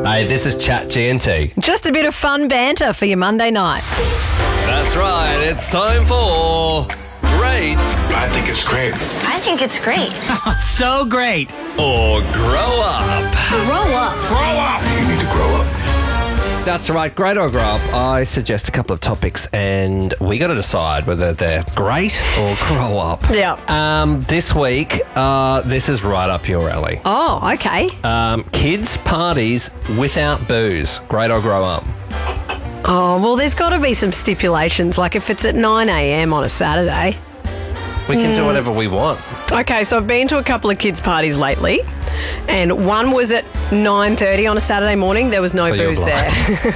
Hey, this is Chat GNT. Just a bit of fun banter for your Monday night. That's right, it's time for Great I think it's great. I think it's great. So great. or Grow Up. Roll up. Grow up. You need to grow up. That's right, Great or Grow Up. I suggest a couple of topics and we got to decide whether they're great or grow up. Yeah. This week, this is right up your alley. Oh, okay. Kids' parties without booze. Great or grow up? Oh, well, there's got to be some stipulations, like if it's at 9 a.m. on a Saturday. We can do whatever we want. Okay, so I've been to a couple of kids' parties lately, and one was at 9:30 on a Saturday morning. There was no So you're booze there.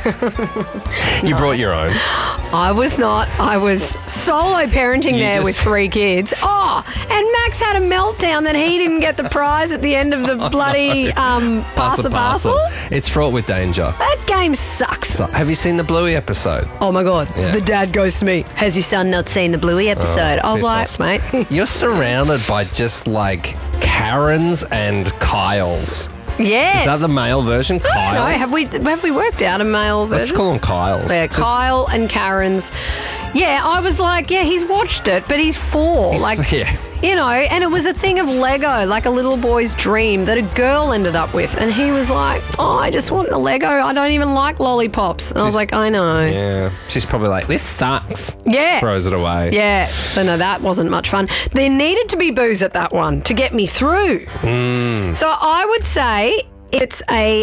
You brought your own. I was not. I was solo parenting You there just- with 3 kids. Oh, and Max had a meltdown that he didn't get the prize at the end of the bloody Pass the Parcel. It's fraught with danger. That game sucks. So, have you seen the Bluey episode? Oh my God. Yeah. The dad goes to me, has your son not seen the Bluey episode? I was piss like, off. mate. You're surrounded by just like Karens and Kyles. Yes. Is that the male version? Kyle? No, have we worked out a male version? Let's call them Kyles. Yeah, Just- Kyle and Karen's. Yeah, I was like, yeah, he's watched it, but he's 4. yeah. You know, and it was a thing of Lego, like a little boy's dream that a girl ended up with. And he was like, oh, I just want the Lego. I don't even like lollipops. And I was like, I know. Yeah. She's probably like, this sucks. Yeah. Throws it away. Yeah. So, no, that wasn't much fun. There needed to be booze at that one to get me through. So I would say it's a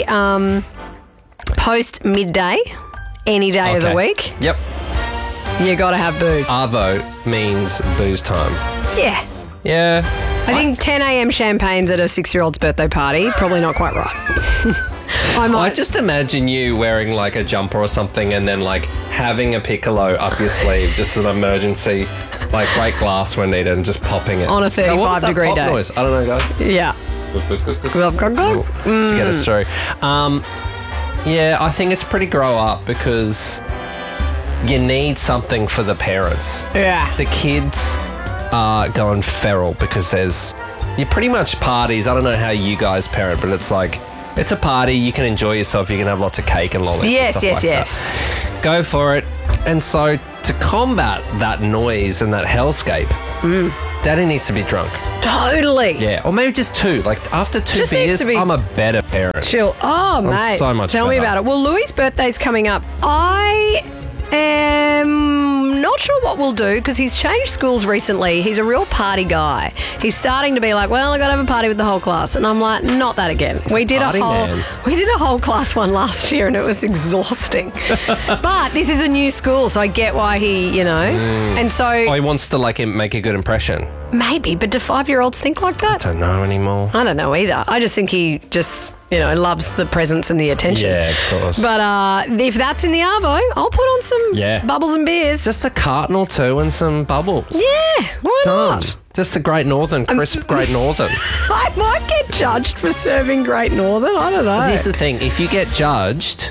post-midday, any day of the Okay. week. Yep. You got to have booze. Arvo means booze time. Yeah. Yeah. I think 10 a.m. champagne's at a 6-year-old's birthday party. Probably not quite right. I might. I just imagine you wearing like a jumper or something and then like having a piccolo up your sleeve just as an emergency, like break glass when needed and just popping it. On a Now, what was that 35-degree pop day. noise? I don't know, guys. Yeah. To get us through. Yeah, I think it's pretty grow up because you need something for the parents. Yeah. The kids are going feral because you pretty much parties. I don't know how you guys parent, but it's like, it's a party. You can enjoy yourself. You can have lots of cake and lollies. Yes, and yes, stuff like yes. that. Go for it. And so to combat that noise and that hellscape, Daddy needs to be drunk. Totally. Yeah, or maybe just 2. Like after 2 Just needs beers, to be- I'm a better parent. Chill. Oh, mate. so much Tell me better. about it. Well, Louis' birthday's coming up. I am not sure what we'll do because he's changed schools recently. He's a real party guy. He's starting to be like, well, I got to have a party with the whole class. And I'm like, not that again. We did party man. we did a whole class one last year and it was exhausting. But this is a new school, so I get why he, you know. And so Oh, he wants to like make a good impression. maybe, but do 5-year-olds think like that? I don't know anymore. I don't know either. I just think he just, you know, loves the presence and the attention. Yeah, of course. But if that's in the Arvo, I'll put on some bubbles and beers. Just a carton or 2 and some bubbles. Yeah, why Done. not? Just a Great Northern, crisp Great Northern. I might get judged for serving Great Northern. I don't know. Here's the thing: if you get judged,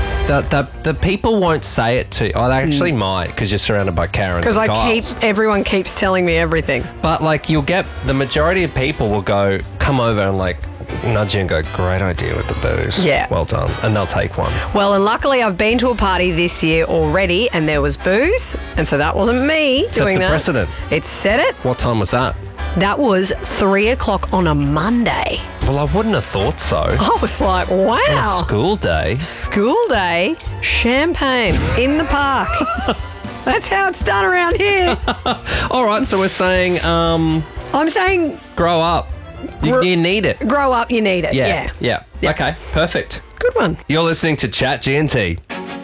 the people won't say it to you. Oh, they actually might because you're surrounded by Karens. Because and everyone keeps telling me everything. But like, you'll get the majority of people will go, come over and like nudge you and go, great idea with the booze. Yeah. Well done, and they'll take one. Well, and luckily I've been to a party this year already and there was booze. And so that wasn't me doing a that. precedent. It set it. What time was that? That was 3 o'clock on a Monday. Well, I wouldn't have thought so. I was like, wow. School day. School day, champagne in the park. That's how it's done around here. All right, so we're saying, I'm saying grow up. You need it. grow up, you need it. Yeah. Yeah. Okay, perfect. Good one. You're listening to Chat GNT.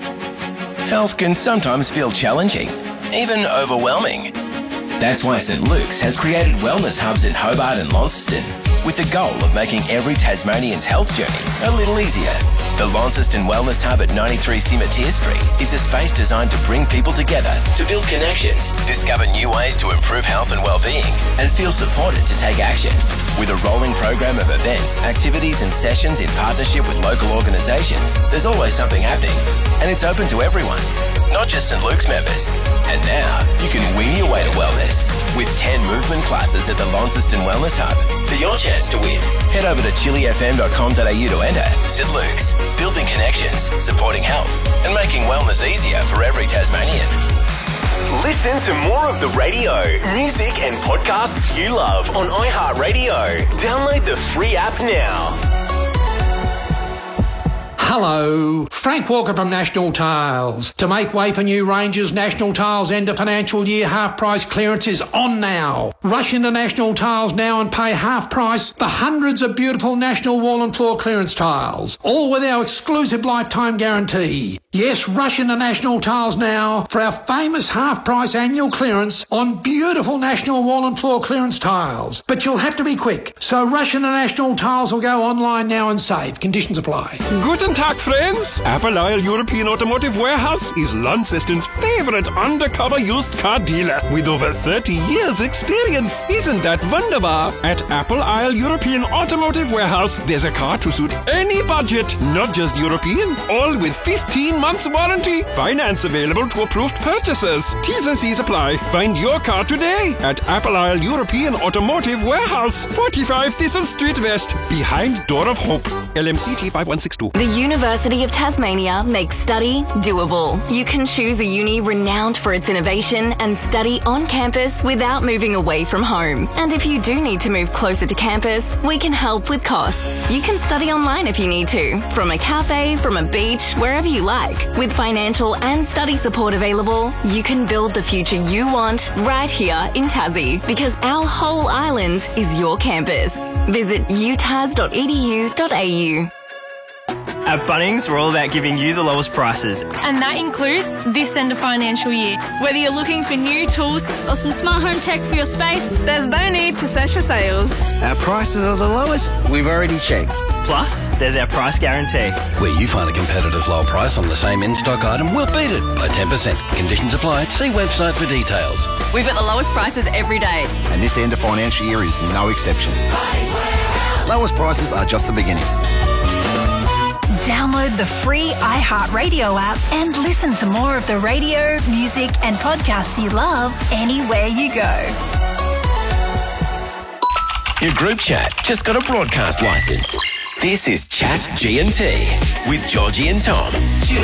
Health can sometimes feel challenging, even overwhelming. That's why St Luke's has created wellness hubs in Hobart and Launceston, with the goal of making every Tasmanian's health journey a little easier. The Launceston Wellness Hub at 93 Cimetiere Street is a space designed to bring people together, to build connections, discover new ways to improve health and well-being, and feel supported to take action. With a rolling program of events, activities and sessions in partnership with local organisations, there's always something happening. And it's open to everyone, not just St Luke's members. And now, you can win your way to wellness with 10 movement classes at the Launceston Wellness Hub for your chance chance to win. Head over to chilifm.com.au to enter. St Luke's, building connections, supporting health, and making wellness easier for every Tasmanian. Listen to more of the radio, music and podcasts you love on iHeartRadio. Download the free app now. Hello, Frank Walker from National Tiles. To make way for new ranges, National Tiles end of financial year half price clearance is on now. Rush into National Tiles now and pay half price for hundreds of beautiful National wall and floor clearance tiles, all with our exclusive lifetime guarantee. Yes, rush into National Tiles now for our famous half price annual clearance on beautiful National wall and floor clearance tiles. But you'll have to be quick, so rush into National Tiles or go online now and save. Conditions apply. Guten Tag, friends. Apple Isle European Automotive Warehouse is Launceston's favorite undercover used car dealer with over 30 years experience. Isn't that wunderbar? At Apple Isle European Automotive Warehouse, there's a car to suit any budget, not just European, all with 15 months warranty. Finance available to approved purchasers. T's and C's apply. Find your car today at Apple Isle European Automotive Warehouse, 45 Thistle Street West, behind Door of Hope. LMCT 5162. The University of Tasmania makes study doable. You can choose a uni renowned for its innovation and study on campus without moving away from home. And if you do need to move closer to campus, we can help with costs. You can study online if you need to, from a cafe, from a beach, wherever you like. With financial and study support available, you can build the future you want right here in Tassie, because our whole island is your campus. Visit utas.edu.au. At Bunnings, we're all about giving you the lowest prices. And that includes this end of financial year. Whether you're looking for new tools or some smart home tech for your space, There's no need to search for sales. Our prices are the lowest we've already checked. Plus, there's our price guarantee. Where you find a competitor's low price on the same in-stock item, we'll beat it by 10%. Conditions apply. See website for details. we've got the lowest prices every day. And this end of financial year is no exception. Lowest prices are just the beginning. Download the free iHeartRadio app and listen to more of the radio, music and podcasts you love anywhere you go. Your group chat just got a broadcast license. This is Chat G&T with Georgie and Tom.